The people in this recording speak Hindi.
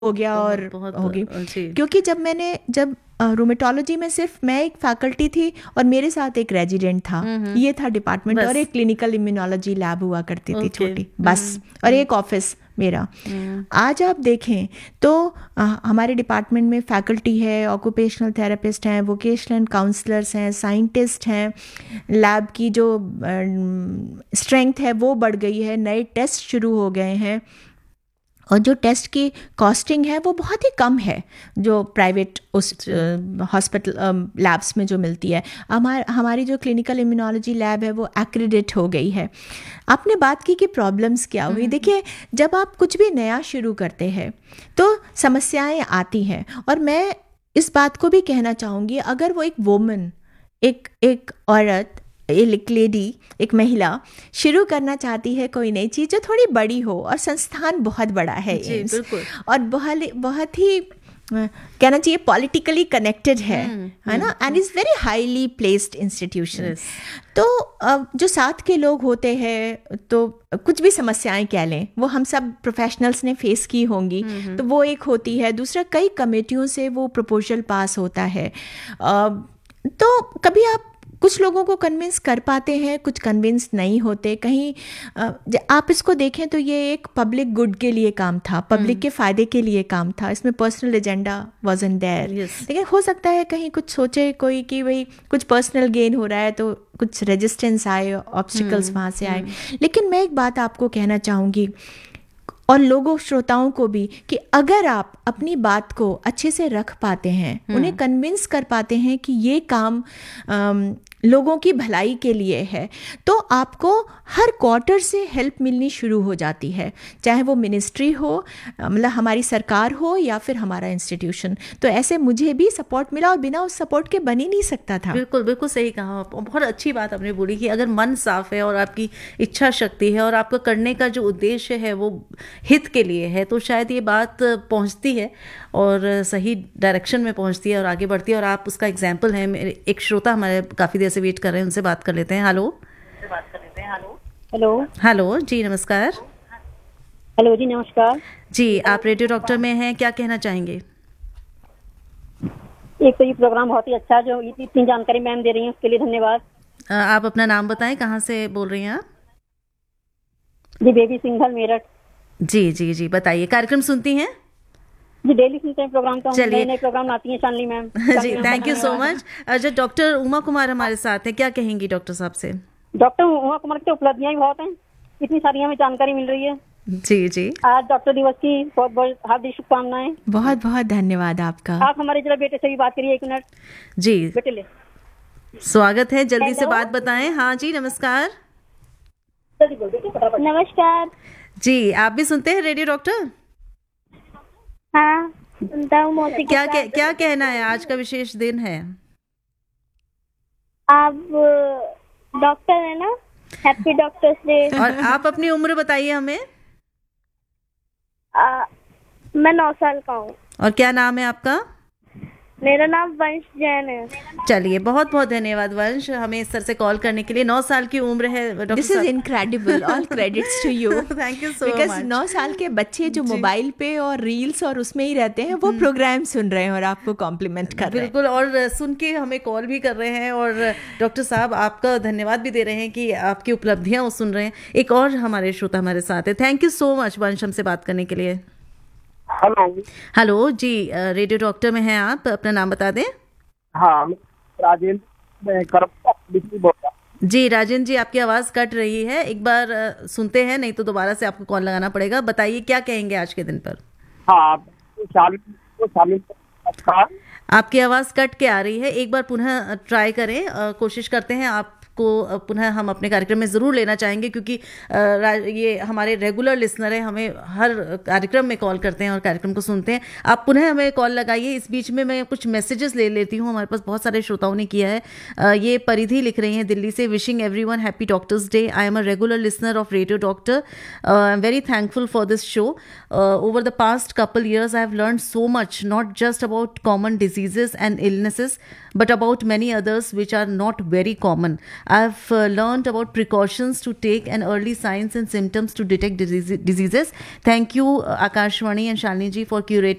हो गया और बहुत हो गई। जी। क्योंकि जब रूमेटोलॉजी में सिर्फ मैं एक फैकल्टी थी और मेरे साथ एक रेजिडेंट था, ये था डिपार्टमेंट, और बस। एक क्लिनिकल इम्यूनोलॉजी लैब हुआ करती थी ओके। छोटी, बस, और एक ऑफिस मेरा। आज आप देखें तो हमारे डिपार्टमेंट में फैकल्टी है, ऑक्यूपेशनल थेरेपिस्ट हैं, वोकेशनल काउंसलर्स हैं, साइंटिस्ट हैं, लैब की जो स्ट्रेंथ है वो बढ़ गई है, नए टेस्ट शुरू हो गए हैं, और जो टेस्ट की कॉस्टिंग है वो बहुत ही कम है जो प्राइवेट उस हॉस्पिटल लैब्स में जो मिलती है। हमारी जो क्लिनिकल इम्यूनोलॉजी लैब है वो एक्रेडिट हो गई है। आपने बात की कि प्रॉब्लम्स क्या हुई। देखिए, जब आप कुछ भी नया शुरू करते हैं तो समस्याएं आती हैं, और मैं इस बात को भी कहना चाहूँगी, अगर वो एक वुमन, एक औरत, एक लेडी, एक महिला शुरू करना चाहती है कोई नई चीज़ जो थोड़ी बड़ी हो, और संस्थान बहुत बड़ा है जी, एम्स, बिल्कुल। और बहुत ही कहना चाहिए पॉलिटिकली कनेक्टेड है ना, and is very highly placed institution. तो जो साथ के लोग होते हैं, तो कुछ भी समस्याएं कह लें वो हम सब प्रोफेशनल्स ने फेस की होंगी, तो वो एक होती है। दूसरा, कई कमेटियों से वो प्रपोजल पास होता है, तो कभी आप कुछ लोगों को कन्विंस कर पाते हैं, कुछ कन्विंस नहीं होते। कहीं आप इसको देखें तो ये एक पब्लिक गुड के लिए काम था, पब्लिक के फ़ायदे के लिए काम था, इसमें पर्सनल एजेंडा वाज़न्ट देयर। लेकिन हो सकता है कहीं कुछ सोचे कोई कि भाई कुछ पर्सनल गेन हो रहा है, तो कुछ रेजिस्टेंस आए, ऑब्स्टिकल्स वहाँ से आए। लेकिन मैं एक बात आपको कहना चाहूँगी, और लोगों, श्रोताओं को भी, कि अगर आप अपनी बात को अच्छे से रख पाते हैं, उन्हें कन्विंस कर पाते हैं कि ये काम लोगों की भलाई के लिए है, तो आपको हर क्वार्टर से हेल्प मिलनी शुरू हो जाती है, चाहे वो मिनिस्ट्री हो, मतलब हमारी सरकार हो, या फिर हमारा इंस्टीट्यूशन। तो ऐसे मुझे भी सपोर्ट मिला, और बिना उस सपोर्ट के बन ही नहीं सकता था। बिल्कुल बिल्कुल सही कहा आप। बहुत अच्छी बात आपने बोली कि अगर मन साफ है और आपकी इच्छा शक्ति है और आपका करने का जो उद्देश्य है वो हित के लिए है, तो शायद ये बात पहुंचती है और सही डायरेक्शन में पहुंचती है और आगे बढ़ती है। और आप उसका एग्जाम्पल हैं। मेरे एक श्रोता हमारे काफ़ी देर से वेट कर रहे हैं, उनसे बात कर लेते हैं। हेलो हेलो हेलो जी, नमस्कार। हेलो जी, नमस्कार जी, आप रेडियो डॉक्टर में हैं, क्या कहना चाहेंगे? एक तो ये प्रोग्राम बहुत ही अच्छा है, जो इतनी जानकारी मैम दे रही हैं उसके लिए धन्यवाद। आप अपना नाम बताएं, कहाँ से बोल रही हैं आप? जी, बेबी सिंघल, मेरठ। जी जी जी, बताइए, कार्यक्रम सुनती हैं? जी, डेली सुनते हैं प्रोग्राम, तो चलिए। नए प्रोग्राम लाती हैं शानली ma'am. Ji, thank you so much. अच्छा, डॉक्टर उमा कुमार हमारे साथ हैं, क्या कहेंगी डॉक्टर साहब से? डॉक्टर उमा कुमार की उपलब्धियां भी बहुत हैं, इतनी सारी हमें जानकारी मिल रही है। जी जी, आज डॉक्टर दिवस की बहुत बहुत हार्दिक शुभकामनाएं। बहुत बहुत धन्यवाद आपका। आप हमारे जरा बेटे से भी बात करिए, 1 मिनट। जी, बेटे ले। स्वागत है, जल्दी से हेलो। बात बताएं। हाँ जी, नमस्कार। नमस्कार। जी, आप भी सुनते हैं रेडियो डॉक्टर? हाँ, सुनता हूँ मौसी। क्या कहना है, आज का विशेष दिन है। आप डॉक्टर है ना? Happy doctors day. और आप अपनी उम्र बताइए हमें। मैं 9 साल का हूँ। और क्या नाम है आपका? मेरा नाम वंश जैन है। चलिए, बहुत बहुत धन्यवाद वंश, हमें इस तरह से कॉल करने के लिए। 9 साल की उम्र है doctor this is incredible, all credits to you. Thank you so because much. 9 साल के बच्चे जो मोबाइल पे और रील्स और उसमें ही रहते हैं, वो प्रोग्राम सुन रहे हैं और आपको कॉम्प्लीमेंट कर रहे हैं। बिल्कुल, और सुन के हमें कॉल भी कर रहे हैं, और डॉक्टर साहब आपका धन्यवाद भी दे रहे हैं कि आपकी उपलब्धियां वो सुन रहे हैं। एक और हमारे श्रोता हमारे साथ है। थैंक यू सो मच वंश, हमसे बात करने के लिए। हेलो जी, रेडियो डॉक्टर में हैं आप, अपना नाम बता दें। हाँ, राजेंद्र, मैं करप्ट बोल रहा हूँ। जी राजेंद्र जी, आपकी आवाज़ कट रही है, एक बार सुनते हैं, नहीं तो दोबारा से आपको कॉल लगाना पड़ेगा। बताइए, क्या कहेंगे आज के दिन पर? हाँ, शामिल आपकी आवाज़ कट के आ रही है, एक बार पुनः ट्राई करें। कोशिश करते हैं आपको पुनः हम अपने कार्यक्रम में ज़रूर लेना चाहेंगे, क्योंकि ये हमारे रेगुलर लिसनर हैं, हमें हर कार्यक्रम में कॉल करते हैं और कार्यक्रम को सुनते हैं। आप पुनः हमें कॉल लगाइए। इस बीच में मैं कुछ मैसेजेस ले लेती हूँ, हमारे पास बहुत सारे श्रोताओं ने किया है। ये परिधि लिख रही हैं दिल्ली से। Wishing everyone happy doctors day. I am a regular listener of radio doctor. I am very thankful for this show. Over the past couple years I have learned so much, not just about common diseases and illnesses, but about many others which are not very common. I've learned about precautions to take and early signs and symptoms to detect diseases. Thank you, Akashvani and Shalini ji, for curating